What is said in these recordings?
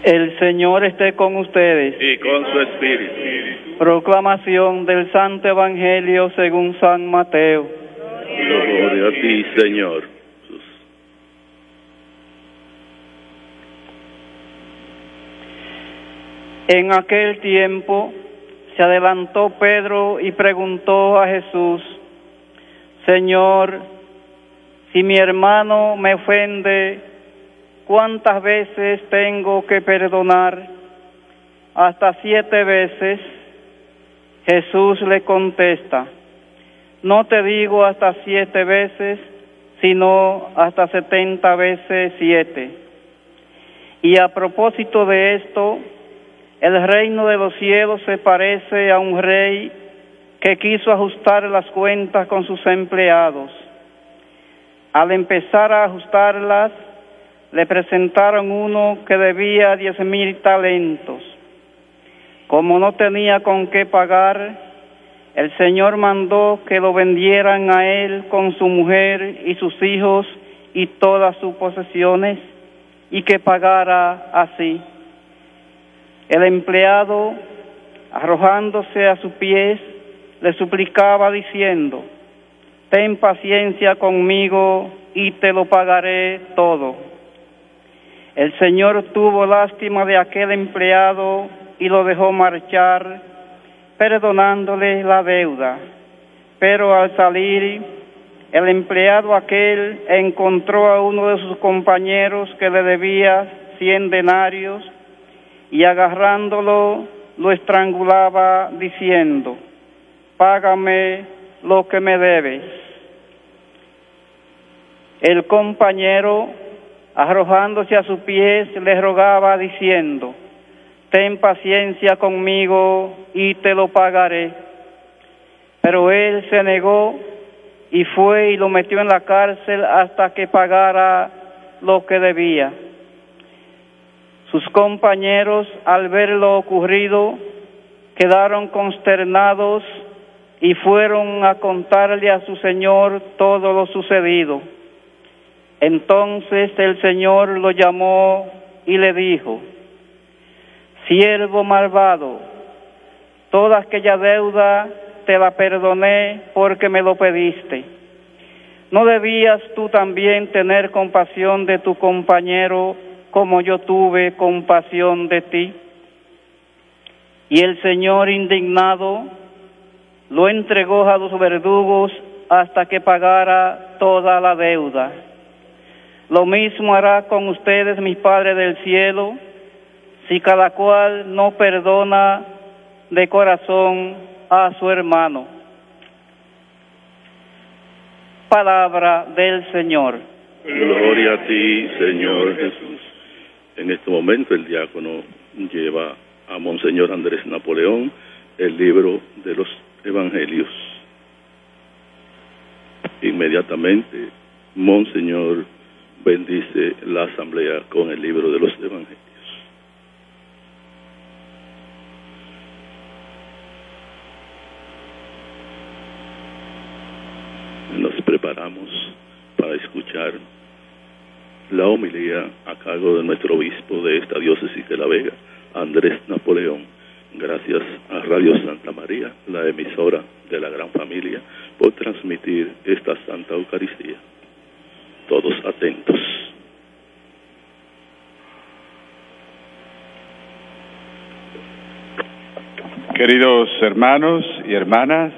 El Señor esté con ustedes. Y con su espíritu. Proclamación del Santo Evangelio según San Mateo. Gloria a ti, Señor. En aquel tiempo se adelantó Pedro y preguntó a Jesús: Señor, si mi hermano me ofende, ¿cuántas veces tengo que perdonar? ¿Hasta 7 veces? Jesús le contesta: no te digo hasta 7 veces, sino hasta 70 veces 7. Y a propósito de esto, el reino de los cielos se parece a un rey que quiso ajustar las cuentas con sus empleados. Al empezar a ajustarlas, le presentaron uno que debía 10,000 talentos. Como no tenía con qué pagar, el Señor mandó que lo vendieran a él con su mujer y sus hijos y todas sus posesiones, y que pagara así. El empleado, arrojándose a sus pies, le suplicaba diciendo: ten paciencia conmigo y te lo pagaré todo. El Señor tuvo lástima de aquel empleado y lo dejó marchar, perdonándole la deuda. Pero al salir, el empleado aquel encontró a uno de sus compañeros que le debía 100 denarios, y agarrándolo lo estrangulaba diciendo: págame lo que me debes. El compañero, arrojándose a sus pies, le rogaba diciendo: ten paciencia conmigo y te lo pagaré. Pero él se negó y fue y lo metió en la cárcel hasta que pagara lo que debía. Sus compañeros, al ver lo ocurrido, quedaron consternados y fueron a contarle a su señor todo lo sucedido. Entonces el Señor lo llamó y le dijo: siervo malvado, toda aquella deuda te la perdoné porque me lo pediste. ¿No debías tú también tener compasión de tu compañero como yo tuve compasión de ti? Y el Señor, indignado, lo entregó a los verdugos hasta que pagara toda la deuda. Lo mismo hará con ustedes mi Padre del cielo, si cada cual no perdona de corazón a su hermano. Palabra del Señor. Gloria a ti, Señor Jesús. En este momento el diácono lleva a Monseñor Andrés Napoleón el libro de los Evangelios. Inmediatamente, Monseñor bendice la asamblea con el libro de los Evangelios. Nos preparamos para escuchar la homilía a cargo de nuestro obispo de esta diócesis de La Vega, Andrés Napoleón. Gracias a Radio Santa María, la emisora de la gran familia, por transmitir esta Santa Eucaristía. Todos atentos. Queridos hermanos y hermanas,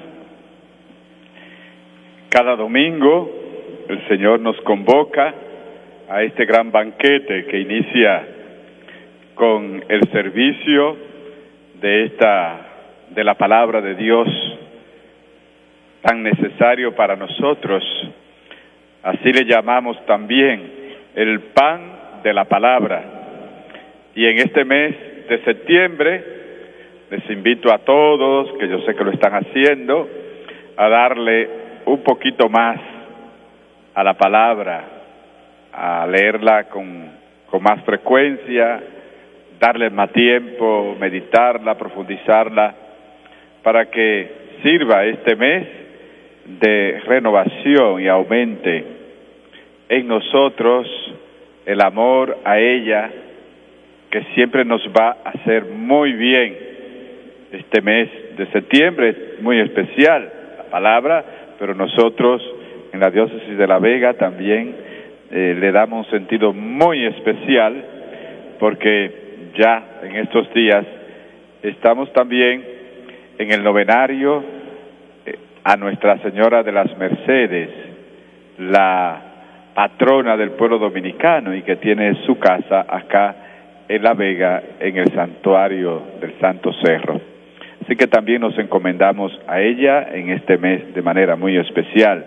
cada domingo el Señor nos convoca a este gran banquete que inicia con el servicio de la palabra de Dios, tan necesario para nosotros. Así le llamamos también el pan de la palabra. Y en este mes de septiembre les invito a todos, que yo sé que lo están haciendo, a darle un poquito más a la palabra, a leerla con más frecuencia, darle más tiempo, meditarla, profundizarla, para que sirva este mes de renovación y aumente en nosotros el amor a ella que siempre nos va a hacer muy bien. Este mes de septiembre es muy especial, la palabra, pero nosotros en la diócesis de La Vega también le damos un sentido muy especial, porque ya en estos días estamos también en el novenario a Nuestra Señora de las Mercedes, la patrona del pueblo dominicano y que tiene su casa acá en La Vega, en el santuario del Santo Cerro. Así que también nos encomendamos a ella en este mes de manera muy especial.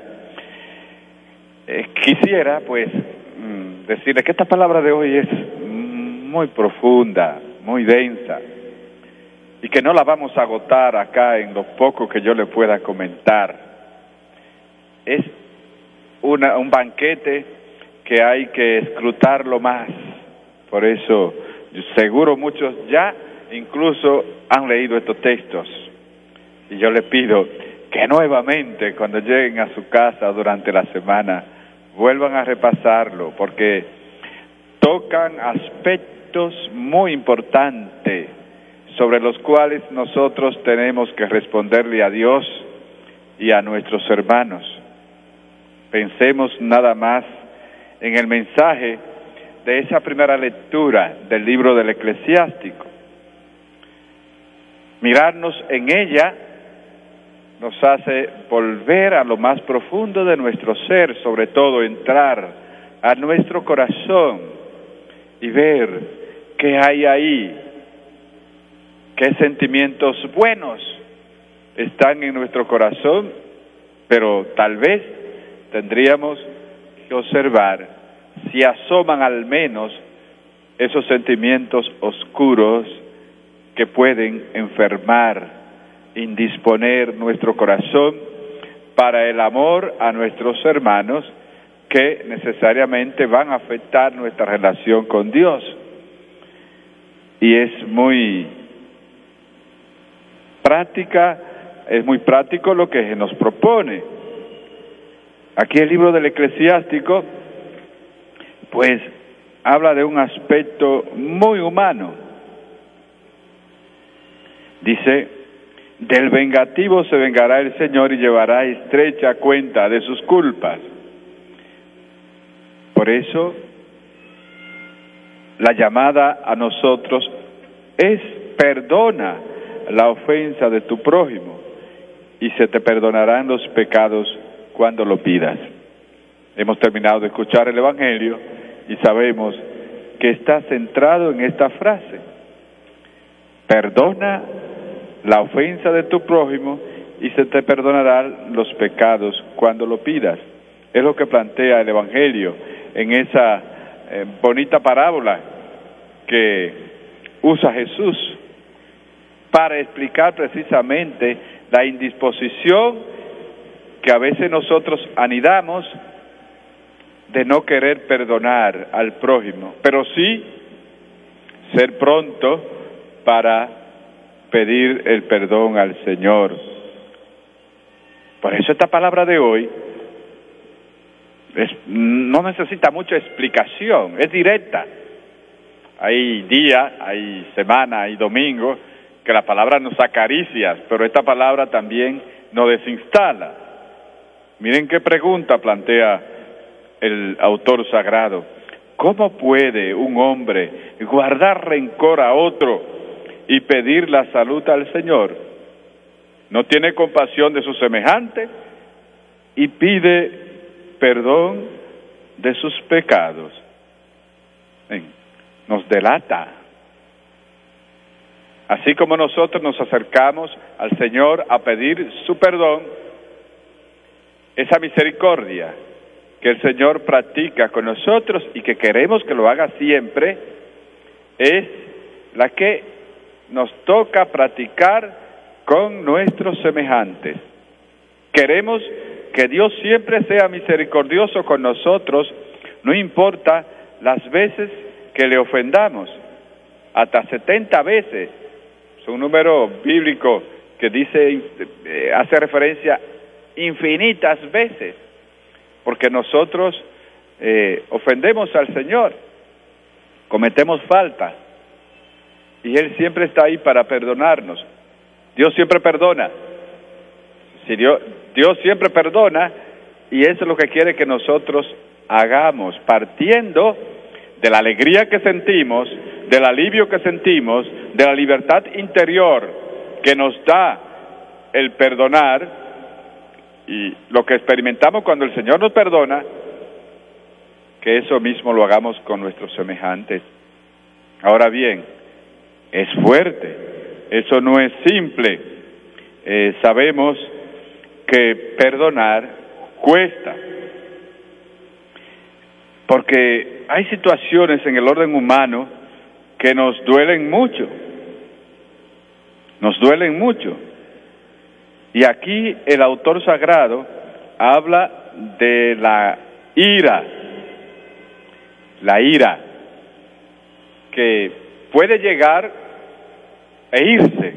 Quisiera pues decirle que esta palabra de hoy es muy profunda, muy densa, y que no la vamos a agotar acá en lo poco que yo le pueda comentar. Es un banquete que hay que escrutarlo más. Por eso, seguro muchos ya incluso han leído estos textos. Y yo le pido que nuevamente, cuando lleguen a su casa durante la semana, vuelvan a repasarlo, porque tocan aspectos muy importantes sobre los cuales nosotros tenemos que responderle a Dios y a nuestros hermanos. Pensemos nada más en el mensaje de esa primera lectura del libro del Eclesiástico. Mirarnos en ella nos hace volver a lo más profundo de nuestro ser, sobre todo entrar a nuestro corazón y ver qué hay ahí, qué sentimientos buenos están en nuestro corazón, pero tal vez tendríamos que observar si asoman al menos esos sentimientos oscuros que pueden enfermar, indisponer nuestro corazón para el amor a nuestros hermanos, que necesariamente van a afectar nuestra relación con Dios. Y es muy práctico lo que nos propone. Aquí el libro del Eclesiástico, pues, habla de un aspecto muy humano. Dice: del vengativo se vengará el Señor y llevará estrecha cuenta de sus culpas. Por eso, la llamada a nosotros es: perdona la ofensa de tu prójimo y se te perdonarán los pecados cuando lo pidas. Hemos terminado de escuchar el Evangelio y sabemos que está centrado en esta frase: perdona la ofensa de tu prójimo y se te perdonarán los pecados cuando lo pidas. Es lo que plantea el Evangelio en esa bonita parábola que usa Jesús para explicar precisamente la indisposición que a veces nosotros anidamos de no querer perdonar al prójimo, pero sí ser pronto para pedir el perdón al Señor. Por eso esta palabra de hoy no necesita mucha explicación, es directa. Hay día, hay semana, hay domingo que la palabra nos acaricia, pero esta palabra también nos desinstala. Miren qué pregunta plantea el autor sagrado: ¿cómo puede un hombre guardar rencor a otro y pedir la salud al Señor? ¿No tiene compasión de su semejante y pide perdón de sus pecados? Nos delata. Así como nosotros nos acercamos al Señor a pedir su perdón, esa misericordia que el Señor practica con nosotros y que queremos que lo haga siempre, es la que nos toca practicar con nuestros semejantes. Queremos que Dios siempre sea misericordioso con nosotros, no importa las veces que le ofendamos, hasta 70 veces. Es un número bíblico que hace referencia infinitas veces, porque nosotros ofendemos al Señor, cometemos falta, Y Él siempre está ahí para perdonarnos. Dios siempre perdona. Si Dios siempre perdona, y eso es lo que quiere que nosotros hagamos, partiendo de la alegría que sentimos, del alivio que sentimos, de la libertad interior que nos da el perdonar, y lo que experimentamos cuando el Señor nos perdona, que eso mismo lo hagamos con nuestros semejantes. Ahora bien, es fuerte, eso no es simple. Sabemos que perdonar cuesta, porque hay situaciones en el orden humano que nos duelen mucho, y aquí el autor sagrado habla de la ira, que puede llegar e irse.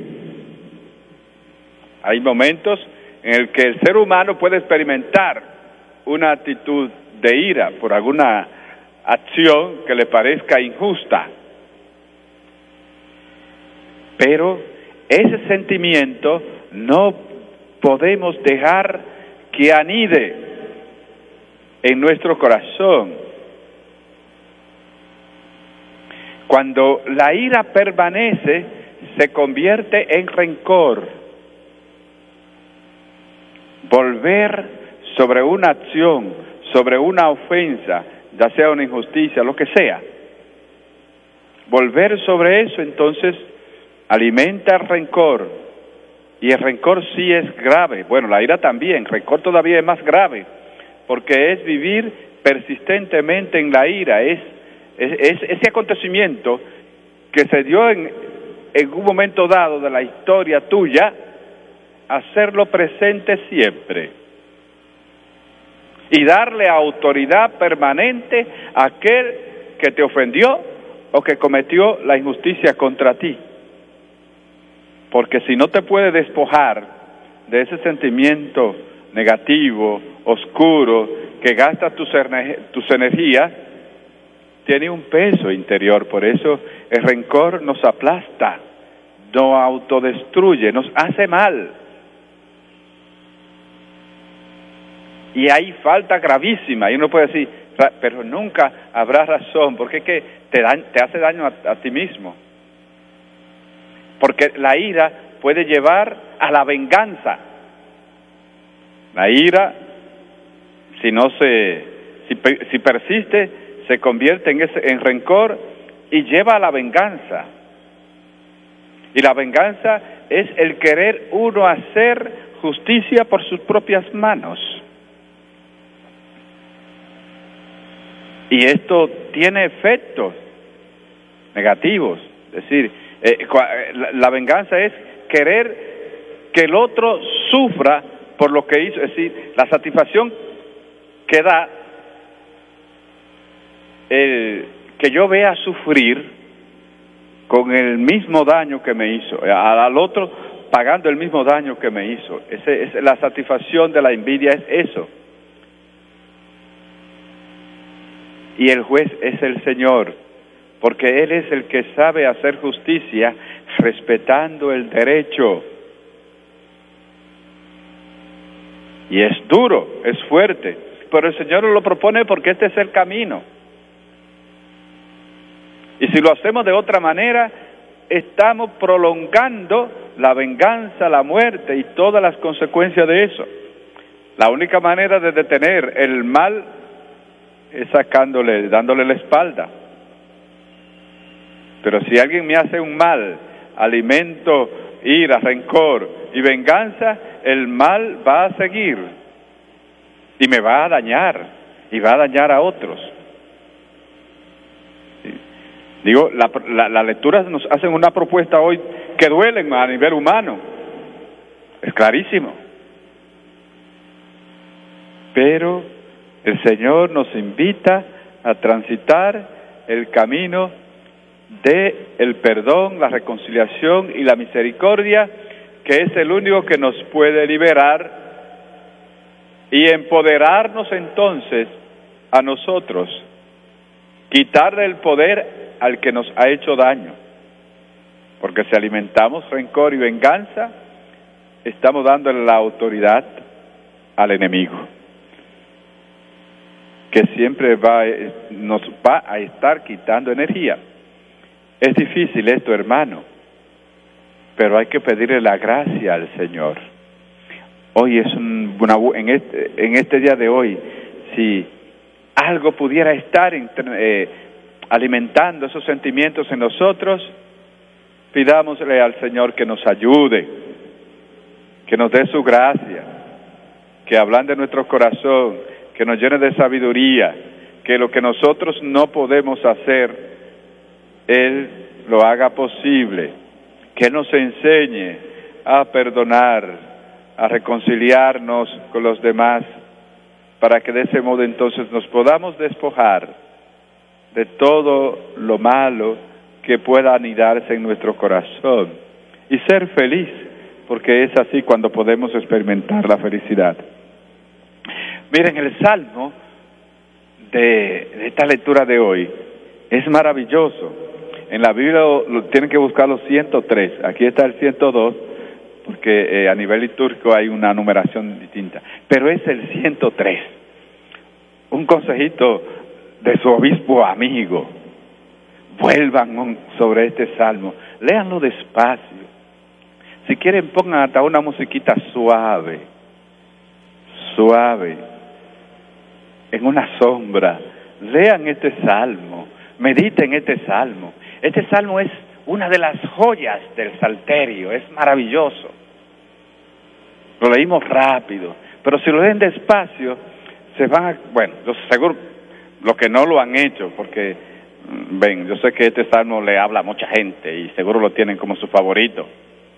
Hay momentos en el que el ser humano puede experimentar una actitud de ira por alguna acción que le parezca injusta. Pero ese sentimiento no podemos dejar que anide en nuestro corazón. Cuando la ira permanece, se convierte en rencor. Volver sobre una acción, sobre una ofensa, ya sea una injusticia, lo que sea. Volver sobre eso, entonces, alimenta el rencor. Y el rencor sí es grave. Bueno, la ira también, el rencor todavía es más grave, porque es vivir persistentemente en la ira, es ese acontecimiento que se dio en un momento dado de la historia tuya, hacerlo presente siempre y darle autoridad permanente a aquel que te ofendió o que cometió la injusticia contra ti. Porque si no te puede despojar de ese sentimiento negativo, oscuro, que gasta tus energías, tiene un peso interior. Por eso el rencor nos aplasta, nos autodestruye, nos hace mal. Y hay falta gravísima, y uno puede decir, pero nunca habrá razón, porque es que te hace daño a ti mismo. Porque la ira puede llevar a la venganza. La ira, si persiste, se convierte en rencor y lleva a la venganza. Y la venganza es el querer uno hacer justicia por sus propias manos. Y esto tiene efectos negativos. Es decir, la venganza es querer que el otro sufra por lo que hizo. Es decir, la satisfacción que da que yo vea sufrir con el mismo daño que me hizo, al otro pagando el mismo daño que me hizo. La satisfacción de la envidia es eso. Y el juez es el Señor, porque Él es el que sabe hacer justicia respetando el derecho. Y es duro, es fuerte, pero el Señor lo propone porque este es el camino. Y si lo hacemos de otra manera, estamos prolongando la venganza, la muerte y todas las consecuencias de eso. La única manera de detener el mal es dándole la espalda. Pero si alguien me hace un mal, alimento ira, rencor y venganza, el mal va a seguir y me va a dañar y va a dañar a otros. Digo, las lecturas nos hacen una propuesta hoy que duelen a nivel humano. Es clarísimo. Pero el Señor nos invita a transitar el camino de el perdón, la reconciliación y la misericordia, que es el único que nos puede liberar y empoderarnos entonces a nosotros, quitarle el poder al que nos ha hecho daño. porque si alimentamos rencor y venganza, estamos dándole la autoridad al enemigo, que siempre nos va a estar quitando energía. Es difícil esto, hermano, pero hay que pedirle la gracia al Señor. Hoy es en este día de hoy, si algo pudiera estar alimentando esos sentimientos en nosotros, pidámosle al Señor que nos ayude, que nos dé su gracia, que ablande nuestro corazón, que nos llene de sabiduría, que lo que nosotros no podemos hacer, Él lo haga posible, que nos enseñe a perdonar, a reconciliarnos con los demás, para que de ese modo entonces nos podamos despojar de todo lo malo que pueda anidarse en nuestro corazón y ser feliz, porque es así cuando podemos experimentar la felicidad. Miren, el salmo de esta lectura de hoy es maravilloso. En la Biblia tienen que buscar los 103. Aquí está el 102, porque a nivel litúrgico hay una numeración distinta. Pero es el 103. Un consejito de su obispo amigo. Vuelvan sobre este salmo. Léanlo despacio. Si quieren, pongan hasta una musiquita suave. Suave. En una sombra. Lean este salmo. Mediten este salmo. Este salmo es una de las joyas del Salterio, es maravilloso. Lo leímos rápido, pero si lo leen despacio, se van a... Bueno, yo seguro, los que no lo han hecho, porque, ven, yo sé que este salmo le habla a mucha gente y seguro lo tienen como su favorito,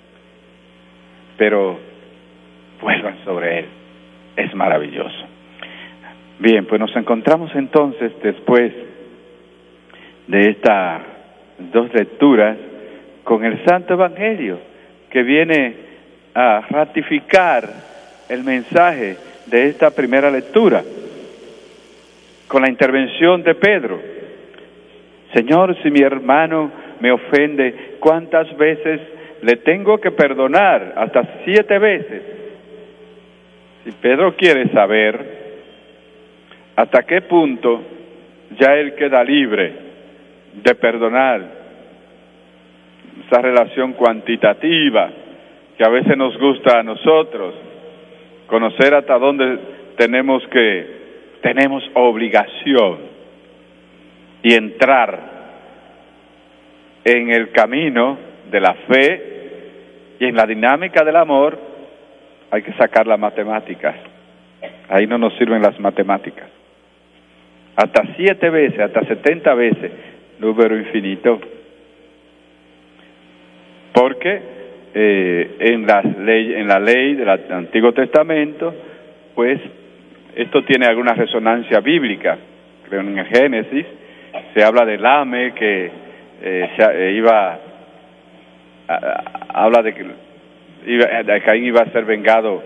pero vuelvan sobre él, es maravilloso. Bien, pues nos encontramos entonces después de estas 2 lecturas con el Santo Evangelio, que viene a ratificar el mensaje de esta primera lectura, con la intervención de Pedro. Señor, si mi hermano me ofende, ¿cuántas veces le tengo que perdonar? Hasta 7 veces. Si Pedro quiere saber hasta qué punto ya él queda libre de perdonar, esa relación cuantitativa que a veces nos gusta a nosotros, conocer hasta dónde tenemos obligación y entrar en el camino de la fe y en la dinámica del amor. Hay que sacar las matemáticas, ahí no nos sirven las matemáticas. Hasta 7 veces, hasta 70 veces, número infinito, porque en la ley del Antiguo Testamento, pues esto tiene alguna resonancia bíblica. Creo en el Génesis se habla del Lame que habla de que Caín iba a ser vengado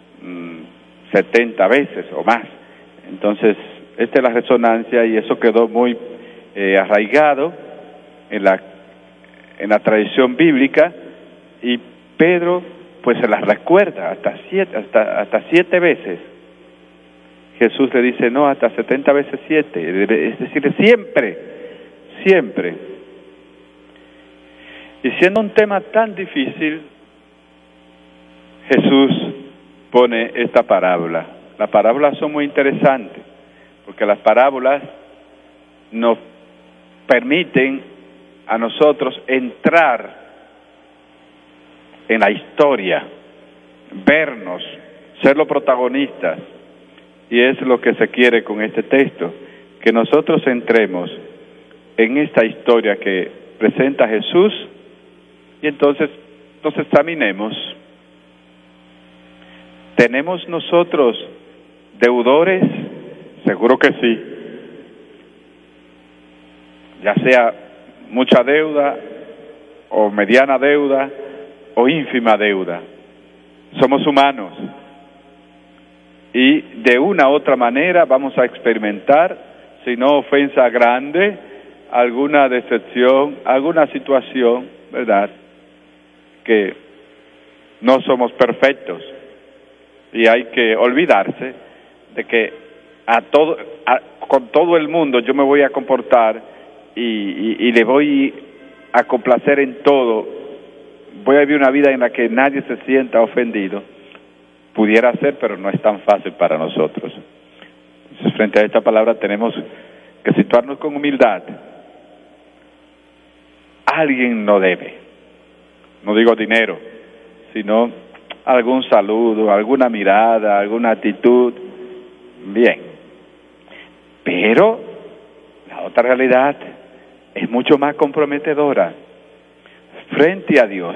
70 veces o más. Entonces esta es la resonancia y eso quedó muy arraigado en la tradición bíblica, y Pedro pues se las recuerda hasta 7 veces. Jesús le dice no, hasta 70 veces 7, es decir, siempre. Y siendo un tema tan difícil, Jesús pone esta parábola. Las parábolas son muy interesantes, porque las parábolas nos permiten a nosotros entrar en la historia, vernos, ser los protagonistas, y es lo que se quiere con este texto, que nosotros entremos en esta historia que presenta Jesús y entonces nos examinemos. ¿Tenemos nosotros deudores? Seguro que sí. Ya sea mucha deuda, o mediana deuda, o ínfima deuda. Somos humanos. Y de una u otra manera vamos a experimentar, si no ofensa grande, alguna decepción, alguna situación, ¿verdad?, que no somos perfectos y hay que olvidarse de que con todo el mundo yo me voy a comportar y le voy a complacer en todo. Voy a vivir una vida en la que nadie se sienta ofendido. Pudiera ser, pero no es tan fácil para nosotros. Entonces, frente a esta palabra tenemos que situarnos con humildad. Alguien no debe, no digo dinero, sino algún saludo, alguna mirada, alguna actitud. Bien, pero la otra realidad es mucho más comprometedora. Frente a Dios,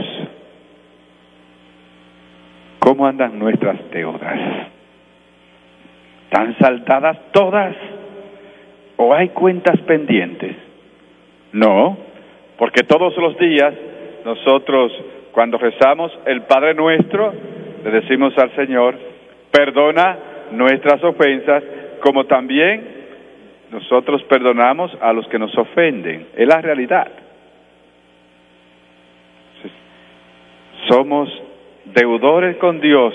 ¿cómo andan nuestras deudas? ¿Están saldadas todas o hay cuentas pendientes? No, porque todos los días nosotros, cuando rezamos el Padre Nuestro, le decimos al Señor: perdona nuestras ofensas, como también nosotros perdonamos a los que nos ofenden. Es la realidad. Entonces, somos deudores con Dios,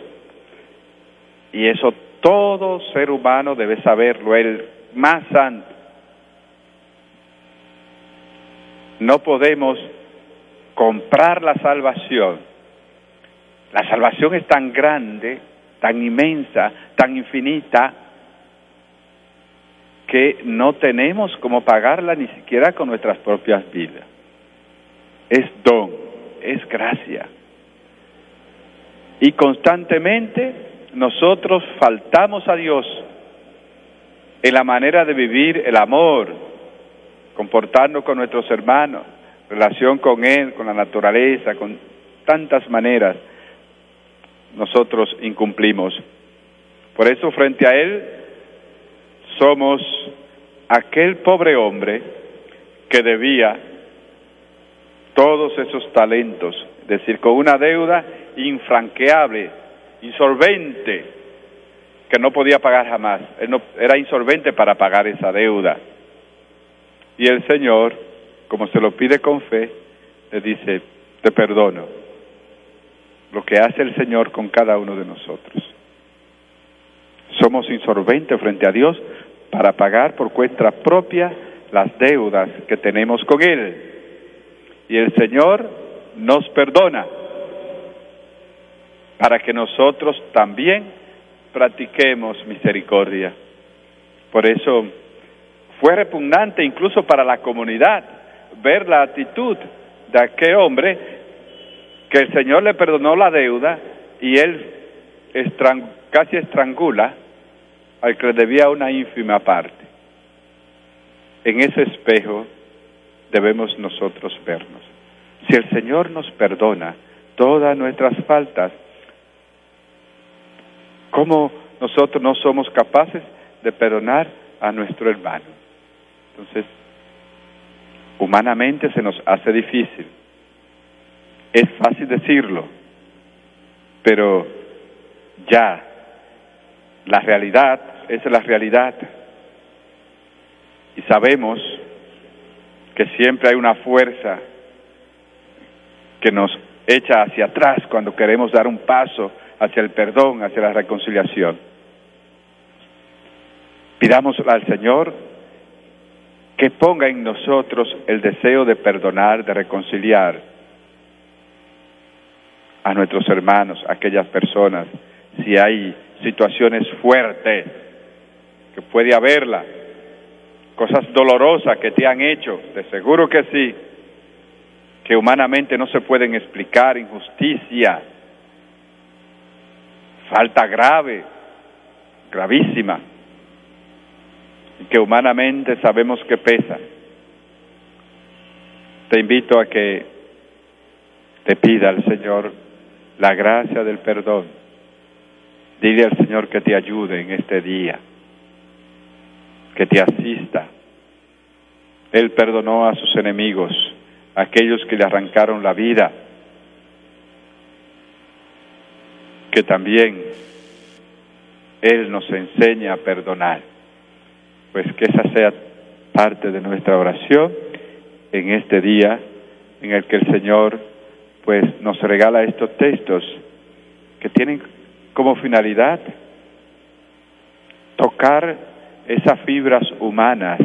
y eso todo ser humano debe saberlo, el más santo. No podemos comprar la salvación. La salvación es tan grande, tan inmensa, tan infinita, que no tenemos cómo pagarla ni siquiera con nuestras propias vidas. Es don, es gracia. Y constantemente nosotros faltamos a Dios en la manera de vivir el amor, comportarnos con nuestros hermanos, relación con Él, con la naturaleza, con tantas maneras. Nosotros incumplimos. Por eso, frente a Él, somos aquel pobre hombre que debía todos esos talentos, es decir, con una deuda infranqueable, insolvente, que no podía pagar jamás. Él no, era insolvente para pagar esa deuda. Y el Señor, como se lo pide con fe, le dice: te perdono. Lo que hace el Señor con cada uno de nosotros. Somos insolventes frente a Dios para pagar por cuenta propia las deudas que tenemos con Él. Y el Señor nos perdona para que nosotros también practiquemos misericordia. Por eso fue repugnante incluso para la comunidad ver la actitud de aquel hombre que el Señor le perdonó la deuda y él casi estrangula al que le debía una ínfima parte. En ese espejo debemos nosotros vernos. Si el Señor nos perdona todas nuestras faltas, ¿cómo nosotros no somos capaces de perdonar a nuestro hermano? Entonces, humanamente se nos hace difícil. Es fácil decirlo, pero ya la realidad es la realidad. Y sabemos que siempre hay una fuerza que nos echa hacia atrás cuando queremos dar un paso hacia el perdón, hacia la reconciliación. Pidamos al Señor que ponga en nosotros el deseo de perdonar, de reconciliar a nuestros hermanos, a aquellas personas. Si hay situaciones fuertes, que puede haberla, cosas dolorosas que te han hecho, de seguro que sí, que humanamente no se pueden explicar, injusticia, falta grave, gravísima, y que humanamente sabemos que pesa. Te invito a que te pida al Señor la gracia del perdón. Dile al Señor que te ayude en este día, que te asista. Él perdonó a sus enemigos, a aquellos que le arrancaron la vida, que también Él nos enseña a perdonar. Pues que esa sea parte de nuestra oración en este día en el que el Señor pues nos regala estos textos que tienen como finalidad tocar esas fibras humanas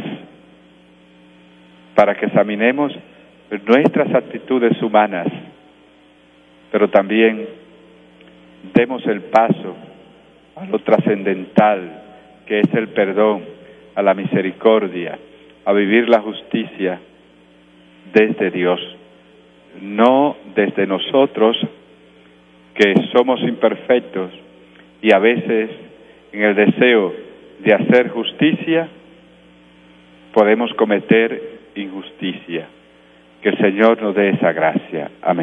para que examinemos nuestras actitudes humanas, pero también demos el paso a lo trascendental, que es el perdón, a la misericordia, a vivir la justicia desde Dios, no desde nosotros, que somos imperfectos y a veces en el deseo de hacer justicia podemos cometer injusticia. Que el Señor nos dé esa gracia. Amén.